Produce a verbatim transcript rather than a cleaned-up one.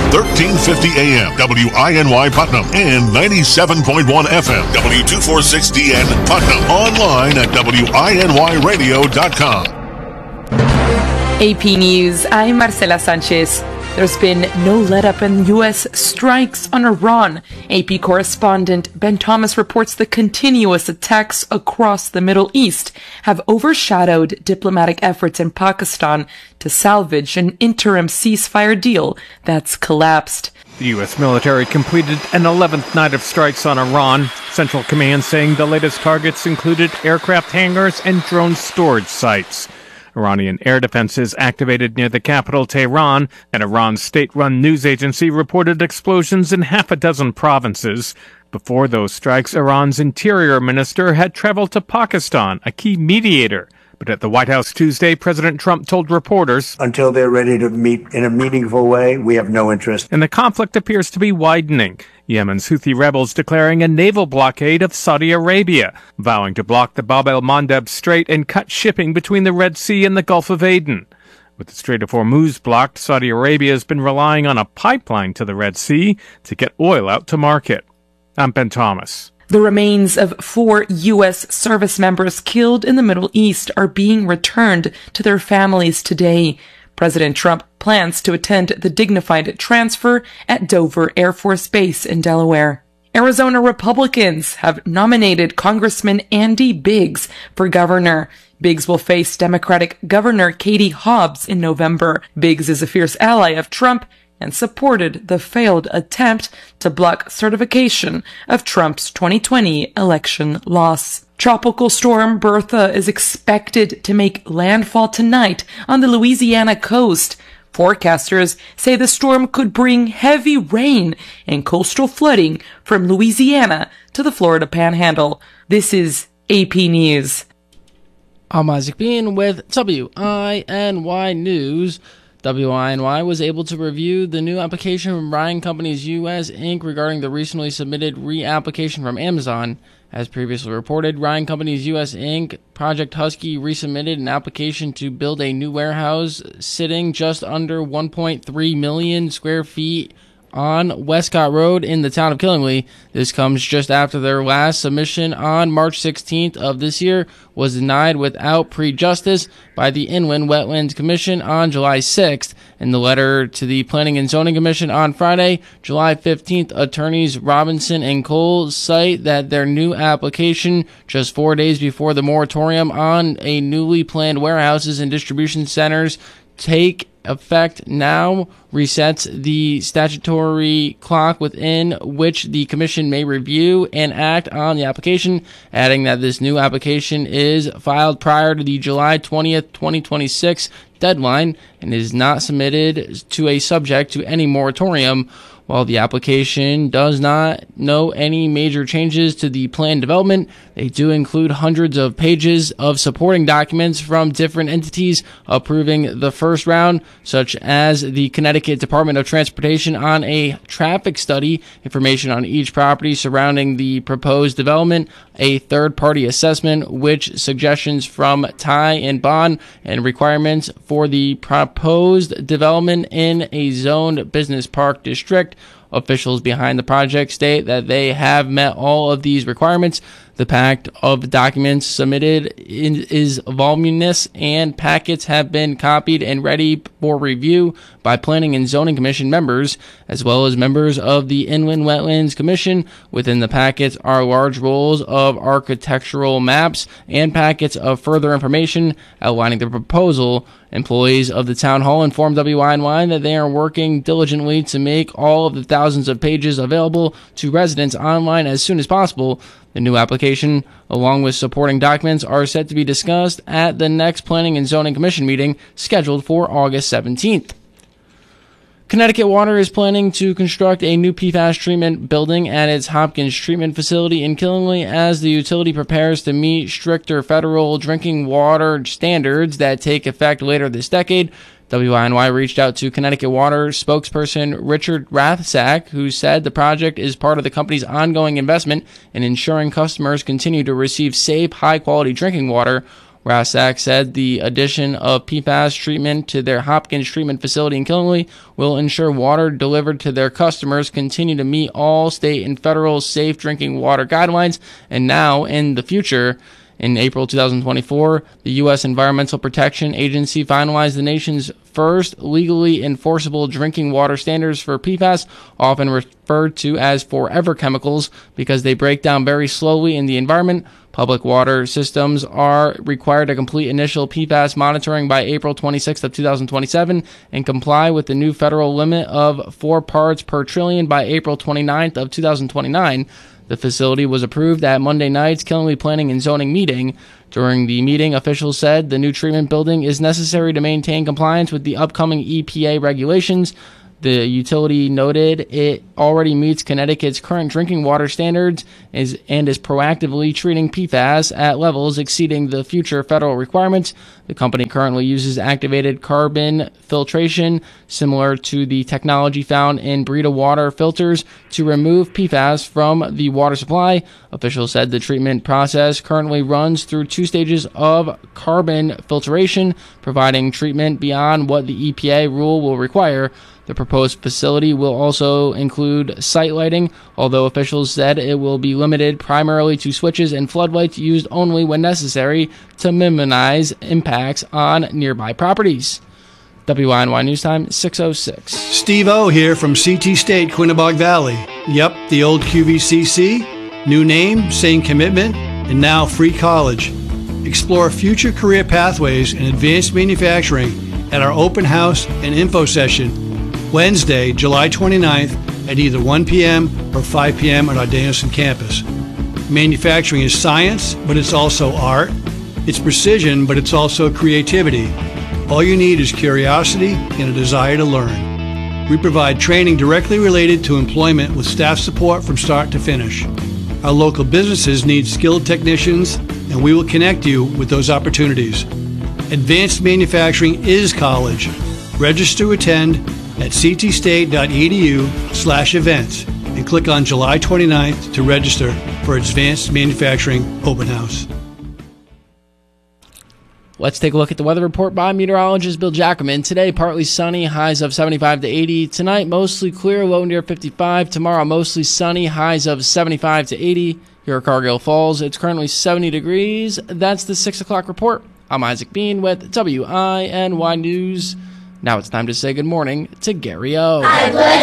thirteen fifty A M, W I N Y Putnam, and ninety-seven point one F M, W two forty-six D N Putnam. Online at W I N Y radio dot com. A P News, I'm Marcela Sanchez. There's been no let-up in U S strikes on Iran. A P correspondent Ben Thomas reports the continuous attacks across the Middle East have overshadowed diplomatic efforts in Pakistan to salvage an interim ceasefire deal that's collapsed. The U S military completed an eleventh night of strikes on Iran. Central Command saying the latest targets included aircraft hangars and drone storage sites. Iranian air defenses activated near the capital, Tehran, and Iran's state-run news agency reported explosions in half a dozen provinces. Before those strikes, Iran's interior minister had traveled to Pakistan, a key mediator. But at the White House Tuesday, President Trump told reporters, "Until they're ready to meet in a meaningful way, we have no interest." And the conflict appears to be widening. Yemen's Houthi rebels declaring a naval blockade of Saudi Arabia, vowing to block the Bab el-Mandeb Strait and cut shipping between the Red Sea and the Gulf of Aden. With the Strait of Hormuz blocked, Saudi Arabia has been relying on a pipeline to the Red Sea to get oil out to market. I'm Ben Thomas. The remains of four U S service members killed in the Middle East are being returned to their families today. President Trump plans to attend the dignified transfer at Dover Air Force Base in Delaware. Arizona Republicans have nominated Congressman Andy Biggs for governor. Biggs will face Democratic Governor Katie Hobbs in November. Biggs is a fierce ally of Trump and supported the failed attempt to block certification of Trump's twenty twenty election loss. Tropical storm Bertha is expected to make landfall tonight on the Louisiana coast. Forecasters say the storm could bring heavy rain and coastal flooding from Louisiana to the Florida Panhandle. This is A P News. I'm Isaac Bean with W I N Y News. W I N Y was able to review the new application from Ryan Companies U S Incorporated regarding the recently submitted reapplication from Amazon. As previously reported, Ryan Companies U S Incorporated Project Husky resubmitted an application to build a new warehouse sitting just under one point three million square feet on Westcott Road in the town of Killingly. This comes just after their last submission on March sixteenth of this year was denied without prejudice by the Inland Wetlands Commission on July sixth. In the letter to the Planning and Zoning Commission on Friday, July fifteenth, attorneys Robinson and Cole cite that their new application, just four days before the moratorium on a newly planned warehouses and distribution centers take effect now, resets the statutory clock within which the commission may review and act on the application, adding that this new application is filed prior to the July twentieth, twenty twenty-six deadline and is not submitted to a subject to any moratorium. While the application does not know any major changes to the plan development, they do include hundreds of pages of supporting documents from different entities approving the first round, such as the Connecticut Department of Transportation on a traffic study, information on each property surrounding the proposed development, a third-party assessment, which suggestions from Ty and Bond, and requirements for the proposed development in a zoned business park district. Officials behind the project state that they have met all of these requirements. The pack of documents submitted is voluminous, and packets have been copied and ready for review by Planning and Zoning Commission members, as well as members of the Inland Wetlands Commission. Within the packets are large rolls of architectural maps and packets of further information outlining the proposal. Employees of the town hall informed W I N Y that they are working diligently to make all of the thousands of pages available to residents online as soon as possible. The new application, along with supporting documents, are set to be discussed at the next Planning and Zoning Commission meeting scheduled for August seventeenth. Connecticut Water is planning to construct a new P FAS treatment building at its Hopkins treatment facility in Killingly as the utility prepares to meet stricter federal drinking water standards that take effect later this decade. W I N Y reached out to Connecticut Water spokesperson Richard Rathsack, who said the project is part of the company's ongoing investment in ensuring customers continue to receive safe, high-quality drinking water. Rasak said the addition of P FAS treatment to their Hopkins treatment facility in Killingly will ensure water delivered to their customers continue to meet all state and federal safe drinking water guidelines, and now in the future. In April twenty twenty-four, the U S Environmental Protection Agency finalized the nation's first legally enforceable drinking water standards for P FAS, often referred to as forever chemicals because they break down very slowly in the environment. Public water systems are required to complete initial P FAS monitoring by April twenty-sixth of two thousand twenty-seven and comply with the new federal limit of four parts per trillion by April twenty-ninth of two thousand twenty-nine. The facility was approved at Monday night's Killingly Planning and Zoning meeting. During the meeting, officials said the new treatment building is necessary to maintain compliance with the upcoming E P A regulations. The utility noted it already meets Connecticut's current drinking water standards is, and is proactively treating P FAS at levels exceeding the future federal requirements. The company currently uses activated carbon filtration, similar to the technology found in Brita water filters, to remove P FAS from the water supply. Officials said the treatment process currently runs through two stages of carbon filtration, providing treatment beyond what the E P A rule will require. The proposed facility will also include site lighting, although officials said it will be limited primarily to switches and floodlights used only when necessary to minimize impacts on nearby properties. W I N Y News Time, six oh six. Steve O here from C T State, Quinnebog Valley. Yep, the old Q V C C. New name, same commitment, and now free college. Explore future career pathways in advanced manufacturing at our open house and info session Wednesday, July twenty-ninth at either one p.m. or five p.m. at our Danielson campus. Manufacturing is science, but it's also art. It's precision, but it's also creativity. All you need is curiosity and a desire to learn. We provide training directly related to employment with staff support from start to finish. Our local businesses need skilled technicians, and we will connect you with those opportunities. Advanced manufacturing is college. Register to attend at ctstate.edu slash events and click on July twenty-ninth to register for Advanced Manufacturing Open House. Let's take a look at the weather report by meteorologist Bill Jackelman. Today, partly sunny, highs of seventy-five to eighty. Tonight, mostly clear, low near fifty-five. Tomorrow, mostly sunny, highs of seventy-five to eighty. Here at Cargill Falls, it's currently seventy degrees. That's the six o'clock report. I'm Isaac Bean with W I N Y News. Now it's time to say good morning to Gary O.